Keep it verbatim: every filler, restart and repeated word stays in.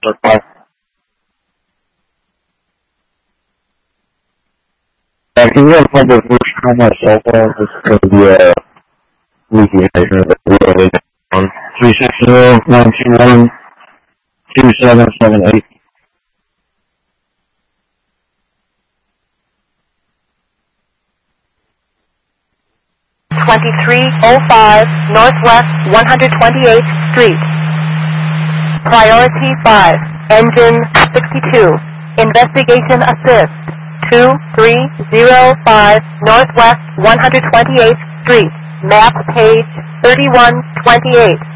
Okay. Uh, can you have a number on my cell phone? This is going to be a leaky here. three six zero, nine two one, two seven seven eight. twenty-three oh five Northwest one hundred twenty-eighth Street. Priority five, engine sixty-two. Investigation assist. two three zero five Northwest one hundred twenty-eighth Street. Map page thirty-one twenty-eight.